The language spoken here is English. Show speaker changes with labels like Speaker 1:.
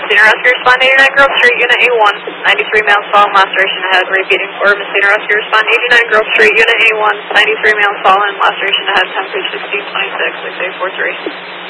Speaker 1: Messina Rescue, respond 89 Grove Street, Unit A1, 93 males fallen, laceration ahead, repeating for Messina Rescue, respond 89 Grove Street, Unit A1, 93 males fallen, laceration ahead, temperature 1626, 6843.